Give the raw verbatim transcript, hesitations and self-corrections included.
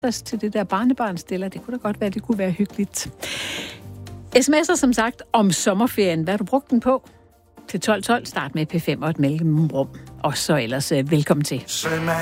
til det der barnebarnstiller. Det kunne da godt være, det kunne være hyggeligt. Sms'er som sagt om sommerferien. Hvad har du brugt den på? Til tolv tolv, start med P fem og et mellemrum. Og så ellers velkommen til.